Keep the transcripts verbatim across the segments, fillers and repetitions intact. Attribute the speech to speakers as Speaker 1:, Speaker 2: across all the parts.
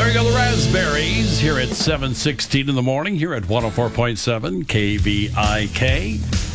Speaker 1: we go, the Raspberries, here at seven sixteen in the morning, here at one oh four point seven K V I K.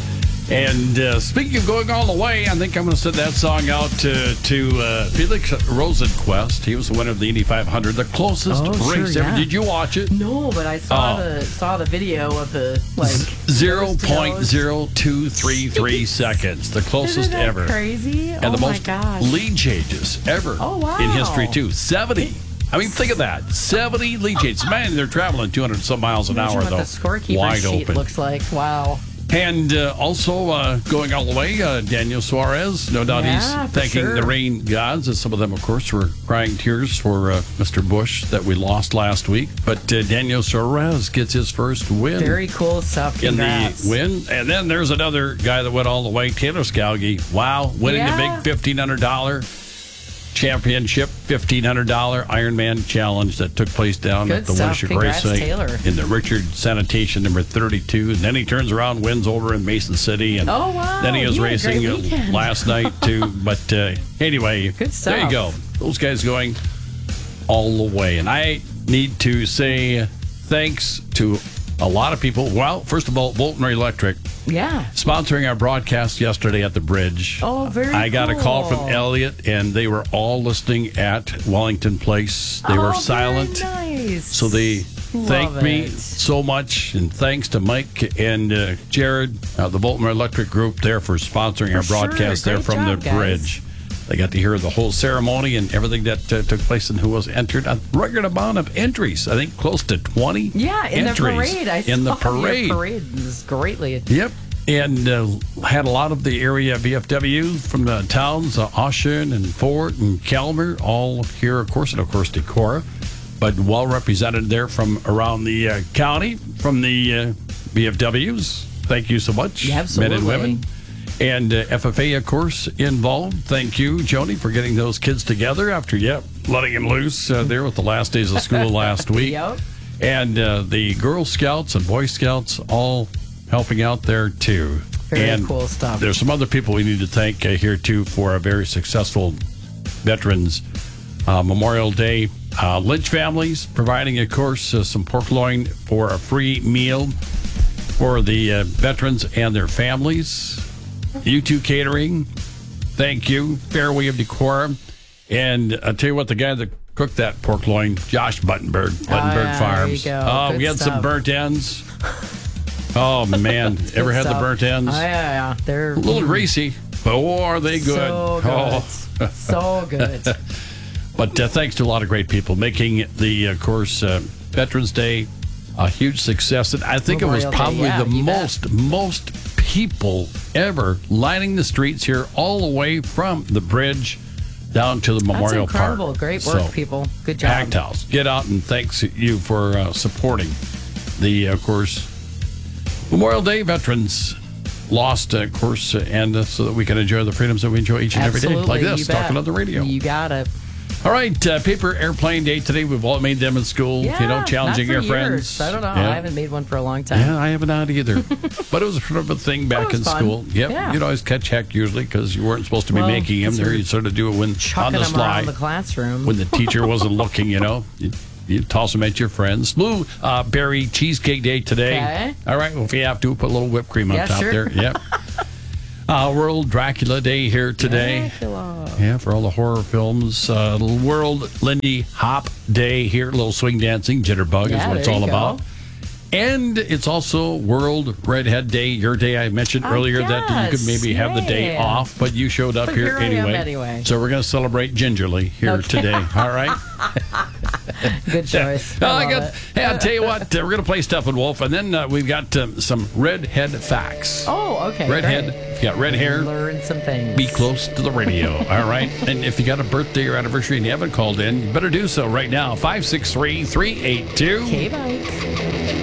Speaker 1: And uh, speaking of going all the way, I think I'm going to send that song out to, to uh, Felix Rosenquist. He was the winner of the Indy five hundred, the closest
Speaker 2: oh,
Speaker 1: race
Speaker 2: sure,
Speaker 1: ever.
Speaker 2: yeah.
Speaker 1: Did you watch it?
Speaker 2: No, but I saw
Speaker 1: Oh.
Speaker 2: the saw the video of the like
Speaker 1: zero point zero two three three seconds, the closest
Speaker 2: Isn't that
Speaker 1: ever.
Speaker 2: crazy?
Speaker 1: And
Speaker 2: oh
Speaker 1: the
Speaker 2: my
Speaker 1: most
Speaker 2: gosh.
Speaker 1: lead changes ever
Speaker 2: Oh, wow.
Speaker 1: in history, too. seventy. I mean, think of that. seventy lead changes. Man, they're traveling two hundred some miles an
Speaker 2: Imagine
Speaker 1: hour,
Speaker 2: what
Speaker 1: though.
Speaker 2: the scorekeeper
Speaker 1: Wide
Speaker 2: sheet
Speaker 1: open.
Speaker 2: looks like. Wow.
Speaker 1: And uh, also uh, going all the way, uh, Daniel Suarez. No doubt
Speaker 2: Yeah,
Speaker 1: he's
Speaker 2: for
Speaker 1: thanking
Speaker 2: sure.
Speaker 1: the rain gods. And some of them, of course, were crying tears for uh, Mister Busch that we lost last week. But uh, Daniel Suarez gets his first win.
Speaker 2: Very cool stuff.
Speaker 1: In
Speaker 2: Congrats.
Speaker 1: the win. And then there's another guy that went all the way, Taylor Scalgi. Wow, winning
Speaker 2: Yeah.
Speaker 1: the big fifteen hundred dollars championship, fifteen hundred dollars Ironman challenge that took place down
Speaker 2: Good
Speaker 1: at the
Speaker 2: stuff.
Speaker 1: Winship
Speaker 2: Congrats,
Speaker 1: Racing
Speaker 2: Taylor.
Speaker 1: in the Richard Sanitation number thirty-two. And then he turns around, wins over in Mason City. And
Speaker 2: Oh, wow.
Speaker 1: then he was
Speaker 2: He had a
Speaker 1: racing
Speaker 2: great
Speaker 1: uh,
Speaker 2: weekend.
Speaker 1: last night, too. But uh, anyway,
Speaker 2: Good
Speaker 1: there you
Speaker 2: stuff.
Speaker 1: go. Those guys going all the way. And I need to say thanks to a lot of people. Well, first of all, Voltner Electric
Speaker 2: Yeah.
Speaker 1: sponsoring our broadcast yesterday at the bridge.
Speaker 2: Oh, very
Speaker 1: I got a call
Speaker 2: cool.
Speaker 1: from Elliot, and they were all listening at Wellington Place. They
Speaker 2: oh,
Speaker 1: were silent.
Speaker 2: Very nice.
Speaker 1: So they
Speaker 2: Love
Speaker 1: thanked me
Speaker 2: it.
Speaker 1: so much, and thanks to Mike and uh, Jared, uh, the Bolton Electric Group, there for sponsoring
Speaker 2: For
Speaker 1: our
Speaker 2: sure.
Speaker 1: broadcast there
Speaker 2: Great
Speaker 1: from
Speaker 2: job,
Speaker 1: the
Speaker 2: guys.
Speaker 1: bridge. They got to hear the whole ceremony and everything that uh, took place and who was entered. A record amount of entries. I think close to twenty
Speaker 2: Yeah, in
Speaker 1: entries
Speaker 2: the parade. I
Speaker 1: in the
Speaker 2: saw your
Speaker 1: parade.
Speaker 2: parade. It was greatly.
Speaker 1: Yep. And uh, had a lot of the area V F W from the towns, uh, Austin and Fort and Calmer, all here, of course, and of course, Decorah, but well represented there from around the uh, county, from the uh, V F Ws. Thank you so much,
Speaker 2: Yeah,
Speaker 1: men and
Speaker 2: absolutely.
Speaker 1: women. And uh, F F A, of course, involved. Thank you, Joni, for getting those kids together after, yeah, letting them loose uh, there with the last days of school last week.
Speaker 2: Yep.
Speaker 1: And uh, the Girl Scouts and Boy Scouts all helping out there, too.
Speaker 2: Very
Speaker 1: and
Speaker 2: cool stuff.
Speaker 1: There's some other people we need to thank uh, here, too, for a very successful Veterans uh, Memorial Day. Uh, Lynch families providing, of course, uh, some pork loin for a free meal for the uh, veterans and their families. U two Catering, thank you. Fairway of Decorah. And I'll tell you what, the guy that cooked that pork loin, Josh Buttenberg, Buttenberg
Speaker 2: yeah,
Speaker 1: Farms.
Speaker 2: there you go.
Speaker 1: Oh,
Speaker 2: Good
Speaker 1: we had
Speaker 2: stuff.
Speaker 1: some burnt ends. Oh, man. Ever had the
Speaker 2: Stuff.
Speaker 1: burnt ends?
Speaker 2: Oh, yeah, yeah. They're
Speaker 1: A little greasy, but oh, are they good?
Speaker 2: So good.
Speaker 1: Oh.
Speaker 2: So good.
Speaker 1: But uh, thanks to a lot of great people making the, of course, uh, Veterans Day a huge success. And I think
Speaker 2: Memorial
Speaker 1: it was
Speaker 2: Day,
Speaker 1: probably
Speaker 2: yeah,
Speaker 1: the
Speaker 2: you bet.
Speaker 1: most, most people ever lining the streets here all the way from the bridge down to the Memorial
Speaker 2: That's incredible.
Speaker 1: Park.
Speaker 2: Great work,
Speaker 1: So,
Speaker 2: people. Good job.
Speaker 1: Packed house. Get out and thanks you for uh, supporting the, of course, Memorial Day veterans lost, uh, of course, uh, and uh, so that we can enjoy the freedoms that we enjoy each and
Speaker 2: Absolutely.
Speaker 1: every day, like
Speaker 2: you
Speaker 1: this,
Speaker 2: bet.
Speaker 1: talking on the radio.
Speaker 2: You got it.
Speaker 1: All right, uh, paper airplane day today. We've all made them in school,
Speaker 2: Yeah,
Speaker 1: you know, challenging
Speaker 2: not
Speaker 1: our
Speaker 2: for
Speaker 1: friends.
Speaker 2: years. I don't know.
Speaker 1: Yeah.
Speaker 2: I haven't made one for a long time.
Speaker 1: Yeah, I haven't had either. But it was sort of a thing back
Speaker 2: Oh, it was
Speaker 1: in
Speaker 2: fun.
Speaker 1: school. Yep.
Speaker 2: Yeah.
Speaker 1: You'd always catch heck usually because you weren't supposed to be
Speaker 2: Well,
Speaker 1: making them.
Speaker 2: that's
Speaker 1: There,
Speaker 2: right.
Speaker 1: you'd sort of do it when on
Speaker 2: Chucking
Speaker 1: the
Speaker 2: them
Speaker 1: sly.
Speaker 2: around the classroom.
Speaker 1: When the teacher wasn't looking, you know. You, you toss them at your friends. Blue uh, berry cheesecake day today.
Speaker 2: Okay.
Speaker 1: All right, well, if you have to, put a little whipped cream on
Speaker 2: Yeah,
Speaker 1: top
Speaker 2: sure.
Speaker 1: there. Yep. Uh, World Dracula Day here today.
Speaker 2: Dracula.
Speaker 1: Yeah, for all the horror films. Uh, World Lindy Hop Day here. A little swing dancing, jitterbug
Speaker 2: Yeah,
Speaker 1: is what it's
Speaker 2: there
Speaker 1: all
Speaker 2: you go.
Speaker 1: about. And it's also World Redhead Day. Your day, I mentioned
Speaker 2: I
Speaker 1: earlier that you could
Speaker 2: guess,
Speaker 1: maybe have the day
Speaker 2: yeah.
Speaker 1: off, but you showed up
Speaker 2: But
Speaker 1: here
Speaker 2: here I am
Speaker 1: anyway.
Speaker 2: anyway.
Speaker 1: So we're going to celebrate gingerly here
Speaker 2: Okay.
Speaker 1: today. All right.
Speaker 2: Good choice.
Speaker 1: Oh,
Speaker 2: I
Speaker 1: I
Speaker 2: love
Speaker 1: got,
Speaker 2: it.
Speaker 1: hey, I'll tell you what, uh, we're going to play Steppenwolf, and then uh, we've got um, some redhead facts.
Speaker 2: Oh, okay.
Speaker 1: redhead,
Speaker 2: great.
Speaker 1: if you got red hair,
Speaker 2: Learn some things.
Speaker 1: be close to the radio, all right? And if you got a birthday or anniversary and you haven't called in, you better do so right now. five six three, three eight two
Speaker 2: K-Bike.